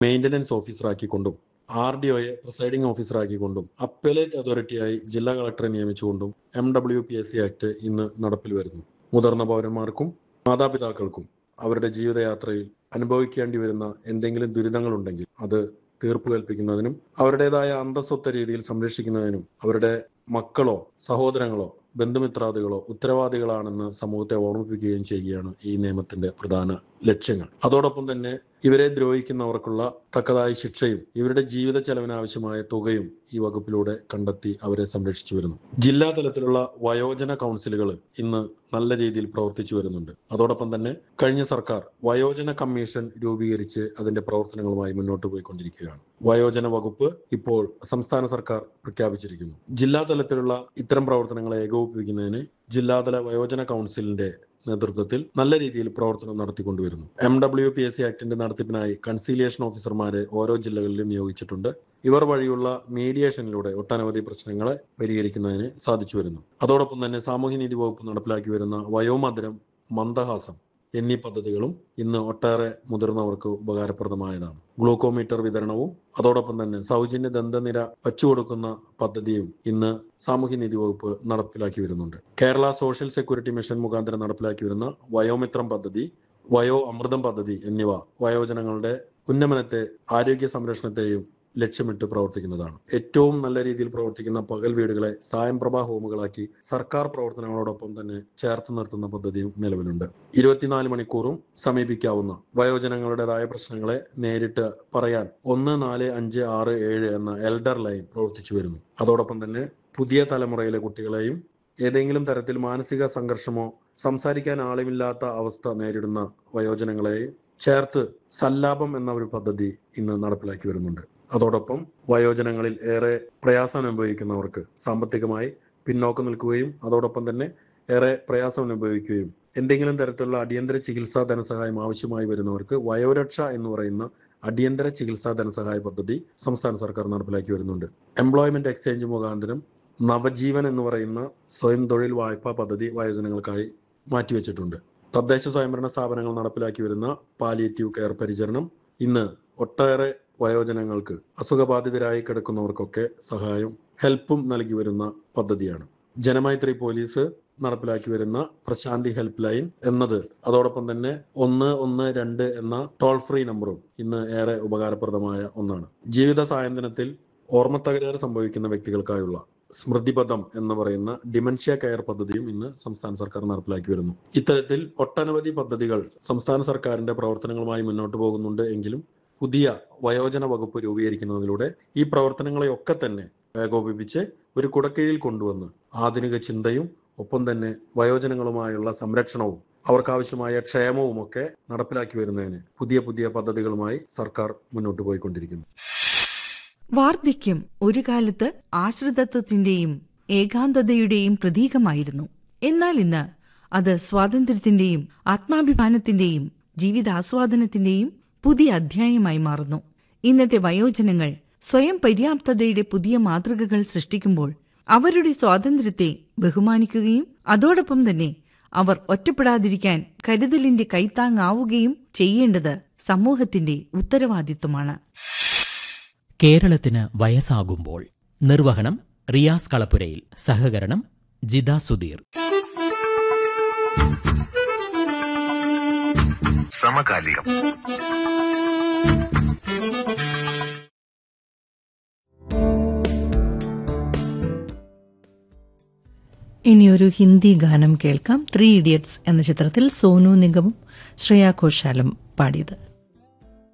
Maintenance ഓഫീസറാക്കിക്കൊണ്ടും RDOയെ presiding ഓഫീസറാക്കിക്കൊണ്ടും appellate അതോറിറ്റിയായി ജില്ലാ കളക്ടറെ നിയമിച്ചുകൊണ്ടും MWPSC act ഇന്ന് നടപ്പിൽ വരുന്നു. മുതിർന്ന പൗരന്മാർക്കും മാതാപിതാക്കൾക്കും അവരുടെ ജീവിതയാത്രയിൽ അനുഭവിക്കേണ്ടി വരുന്ന എന്തെങ്കിലും ദുരിതങ്ങളുണ്ടെങ്കിൽ അത് തീർപ്പ് കൽപ്പിക്കുന്നതിനും അവരുടേതായ അന്തസ്വത്ത രീതിയിൽ സംരക്ഷിക്കുന്നതിനും അവരുടെ മക്കളോ സഹോദരങ്ങളോ ബന്ധുമിത്രാദികളോ ഉത്തരവാദികളാണെന്ന് സമൂഹത്തെ ഓർമ്മിപ്പിക്കുകയും ചെയ്യുകയാണ് ഈ നിയമത്തിന്റെ പ്രധാന ലക്ഷ്യങ്ങൾ. അതോടൊപ്പം തന്നെ ഇവരെ ദ്രോഹിക്കുന്നവർക്കുള്ള തക്കതായ ശിക്ഷയും ഇവരുടെ ജീവിത ചെലവിനാവശ്യമായ തുകയും ഈ വകുപ്പിലൂടെ കണ്ടെത്തി അവരെ സംരക്ഷിച്ചു വരുന്നു. ജില്ലാ തലത്തിലുള്ള വയോജന കൗൺസിലുകൾ ഇന്ന് നല്ല രീതിയിൽ പ്രവർത്തിച്ചു വരുന്നുണ്ട്. അതോടൊപ്പം തന്നെ കഴിഞ്ഞ സർക്കാർ വയോജന കമ്മീഷൻ രൂപീകരിച്ച് അതിന്റെ പ്രവർത്തനങ്ങളുമായി മുന്നോട്ട് പോയിക്കൊണ്ടിരിക്കുകയാണ്. വയോജന വകുപ്പ് ഇപ്പോൾ സംസ്ഥാന സർക്കാർ പ്രഖ്യാപിച്ചിരിക്കുന്നു. ജില്ലാ തലത്തിലുള്ള ഇത്തരം പ്രവർത്തനങ്ങളെ ഏകോപിപ്പിക്കുന്നതിന് ജില്ലാതല വയോജന കൗൺസിലിന്റെ നേതൃത്വത്തിൽ നല്ല രീതിയിൽ പ്രവർത്തനം നടത്തിക്കൊണ്ടുവരുന്നു. MWPSC ആക്ടിന്റെ നടത്തിപ്പിനായി കൺസീലിയേഷൻ ഓഫീസർമാരെ ഓരോ ജില്ലകളിലും നിയോഗിച്ചിട്ടുണ്ട്. ഇവർ വഴിയുള്ള മീഡിയേഷനിലൂടെ ഒട്ടനവധി പ്രശ്നങ്ങളെ പരിഹരിക്കുന്നതിന് സാധിച്ചു വരുന്നു. അതോടൊപ്പം തന്നെ സാമൂഹ്യനീതി വകുപ്പ് നടപ്പിലാക്കി വരുന്ന വയോമധുരം, മന്ദഹാസം എന്നീ പദ്ധതികളും ഇന്ന് ഒട്ടേറെ മുതിർന്നവർക്ക് ഉപകാരപ്രദമായതാണ്. ഗ്ലൂക്കോമീറ്റർ വിതരണവും അതോടൊപ്പം തന്നെ സൗജന്യ ദന്തനിര വച്ചുകൊടുക്കുന്ന പദ്ധതിയും ഇന്ന് സാമൂഹ്യനീതി വകുപ്പ് നടപ്പിലാക്കി വരുന്നുണ്ട്. കേരള സോഷ്യൽ സെക്യൂരിറ്റി മിഷൻ മുഖാന്തരം നടപ്പിലാക്കി വരുന്ന വയോമിത്രം പദ്ധതി, വയോ അമൃതം പദ്ധതി എന്നിവ വയോജനങ്ങളുടെ ഉന്നമനത്തെ ആരോഗ്യ സംരക്ഷണത്തെയും ലക്ഷ്യമിട്ട് പ്രവർത്തിക്കുന്നതാണ്. ഏറ്റവും നല്ല രീതിയിൽ പ്രവർത്തിക്കുന്ന പകൽ വീടുകളെ സായംപ്രഭ ഹോമുകളാക്കി സർക്കാർ പ്രവർത്തനങ്ങളോടൊപ്പം തന്നെ ചേർത്ത് നിർത്തുന്ന പദ്ധതിയും നിലവിലുണ്ട്. 24 മണിക്കൂറും സമീപിക്കാവുന്ന വയോജനങ്ങളുടേതായ പ്രശ്നങ്ങളെ നേരിട്ട് പറയാൻ 145667 എന്ന എൽഡർ ലൈൻ പ്രവർത്തിച്ചു വരുന്നു. അതോടൊപ്പം തന്നെ പുതിയ തലമുറയിലെ കുട്ടികളെയും ഏതെങ്കിലും തരത്തിൽ മാനസിക സംഘർഷമോ സംസാരിക്കാൻ ആളുമില്ലാത്ത അവസ്ഥ നേരിടുന്ന വയോജനങ്ങളെയും ചേർത്ത് സല്ലാപം എന്ന ഒരു പദ്ധതി ഇന്ന് നടപ്പിലാക്കി വരുന്നുണ്ട്. അതോടൊപ്പം വയോജനങ്ങളിൽ ഏറെ പ്രയാസം അനുഭവിക്കുന്നവർക്ക് സാമ്പത്തികമായി പിന്നോക്കം നിൽക്കുകയും അതോടൊപ്പം തന്നെ ഏറെ പ്രയാസം അനുഭവിക്കുകയും എന്തെങ്കിലും തരത്തിലുള്ള അടിയന്തര ചികിത്സാ ധനസഹായം ആവശ്യമായി വരുന്നവർക്ക് വയോരക്ഷ എന്ന് പറയുന്ന അടിയന്തര ചികിത്സാ ധനസഹായ പദ്ധതി സംസ്ഥാന സർക്കാർ നടപ്പിലാക്കി വരുന്നുണ്ട്. എംപ്ലോയ്മെന്റ് എക്സ്ചേഞ്ച് മുഖാന്തരം നവജീവൻ എന്ന് പറയുന്ന സ്വയം തൊഴിൽ വായ്പാ പദ്ധതി വയോജനങ്ങൾക്കായി മാറ്റിവെച്ചിട്ടുണ്ട്. തദ്ദേശ സ്വയംഭരണ സ്ഥാപനങ്ങൾ നടപ്പിലാക്കി വരുന്ന പാലിയേറ്റീവ് കെയർ പരിചരണം ഇന്ന് ഒട്ടേറെ വയോജനങ്ങൾക്ക് അസുഖബാധിതരായി കിടക്കുന്നവർക്കൊക്കെ സഹായവും ഹെൽപ്പും നൽകി വരുന്ന പദ്ധതിയാണ്. ജനമൈത്രി പോലീസ് നടപ്പിലാക്കി വരുന്ന പ്രശാന്തി ഹെൽപ്പ് ലൈൻ എന്നത് അതോടൊപ്പം തന്നെ 112 എന്ന ടോൾ ഫ്രീ നമ്പറും ഇന്ന് ഏറെ ഉപകാരപ്രദമായ ഒന്നാണ്. ജീവിത സായന്തനത്തിൽ ഓർമ്മത്തകരാറ് സംഭവിക്കുന്ന വ്യക്തികൾക്കായുള്ള സ്മൃതിപഥം എന്ന് പറയുന്ന ഡിമെൻഷ്യ കെയർ പദ്ധതിയും ഇന്ന് സംസ്ഥാന സർക്കാർ നടപ്പിലാക്കി വരുന്നു. ഇത്തരത്തിൽ ഒട്ടനവധി പദ്ധതികൾ സംസ്ഥാന സർക്കാരിന്റെ പ്രവർത്തനങ്ങളുമായി മുന്നോട്ട് പോകുന്നുണ്ട്. എങ്കിലും പുതിയ വയോജന വകുപ്പ് രൂപീകരിക്കുന്നതിലൂടെ ഈ പ്രവർത്തനങ്ങളെയൊക്കെ തന്നെ ഏകോപിപ്പിച്ച് ഒരു കുടക്കീഴിൽ കൊണ്ടുവന്ന് ആധുനിക ചിന്തയും ഒപ്പം തന്നെ വയോജനങ്ങളുമായുള്ള സംരക്ഷണവും അവർക്കാവശ്യമായ ക്ഷേമവും ഒക്കെ നടപ്പിലാക്കി വരുന്നതിന് പുതിയ പുതിയ പദ്ധതികളുമായി സർക്കാർ മുന്നോട്ട് പോയിക്കൊണ്ടിരിക്കുന്നു. വാർദ്ധക്യം ഒരു കാലത്ത് ആശ്രിതത്വത്തിന്റെയും ഏകാന്തതയുടെയും പ്രതീകമായിരുന്നു. എന്നാൽ ഇന്ന് അത് സ്വാതന്ത്ര്യത്തിന്റെയും ആത്മാഭിമാനത്തിന്റെയും ജീവിതാസ്വാദനത്തിന്റെയും പുതിയ അധ്യായമായി മാറുന്നു. ഇന്നത്തെ വയോജനങ്ങൾ സ്വയം പര്യാപ്തതയുടെ പുതിയ മാതൃകകൾ സൃഷ്ടിക്കുമ്പോൾ അവരുടെ സ്വാതന്ത്ര്യത്തെ ബഹുമാനിക്കുകയും അതോടൊപ്പം തന്നെ അവർ ഒറ്റപ്പെടാതിരിക്കാൻ കരുതലിന്റെ കൈത്താങ്ങാവുകയും ചെയ്യേണ്ടത് സമൂഹത്തിന്റെ ഉത്തരവാദിത്വമാണ്. കേരളത്തിന് വയസ്സാകുമ്പോൾ നിർവഹണം റിയാസ് കളപ്പുരയിൽ, സഹകരണം ജിദ സുധീർ. സമകാലികം. ഇനിയൊരു ഹിന്ദി ഗാനം കേൾക്കാം. 3 ഇഡിയറ്റ്സ് എന്ന ചിത്രത്തിൽ സോനു നിഗമും ശ്രേയ ഘോഷാലും പാടിയത്.